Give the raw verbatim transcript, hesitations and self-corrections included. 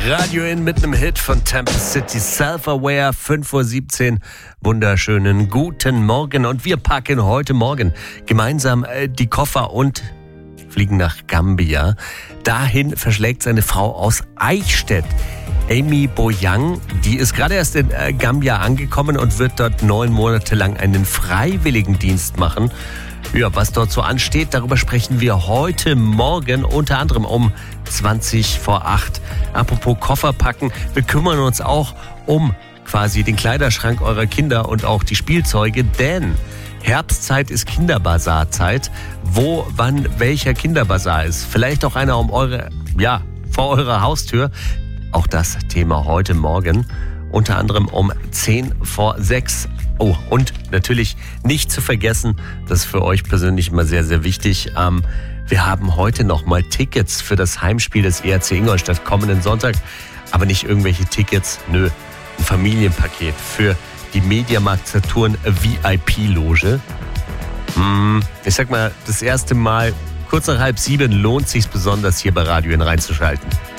Radio In mit einem Hit von Tempest City, Self-Aware, fünf Uhr siebzehn. Wunderschönen guten Morgen. Und wir packen heute Morgen gemeinsam äh, die Koffer und fliegen nach Gambia. Dahin verschlägt seine Frau aus Eichstätt. Amy Boyang, die ist gerade erst in äh, Gambia angekommen und wird dort neun Monate lang einen Freiwilligendienst machen. Ja, was dort so ansteht, darüber sprechen wir heute Morgen, unter anderem um zwanzig vor acht. Apropos Koffer packen, wir kümmern uns auch um quasi den Kleiderschrank eurer Kinder und auch die Spielzeuge, denn Herbstzeit ist Kinderbazarzeit. Wo, wann, welcher Kinderbazar ist? Vielleicht auch einer um eure, ja, vor eurer Haustür. Auch das Thema heute Morgen, unter anderem um zehn vor sechs. Oh, und natürlich nicht zu vergessen, das ist für euch persönlich immer sehr, sehr wichtig, ähm, wir haben heute nochmal Tickets für das Heimspiel des E R C Ingolstadt kommenden Sonntag, aber nicht irgendwelche Tickets, nö, ein Familienpaket für die Mediamarkt Saturn V I P-Loge. Hm, ich sag mal, das erste Mal kurz nach halb sieben lohnt sich's besonders, hier bei Radio In reinzuschalten.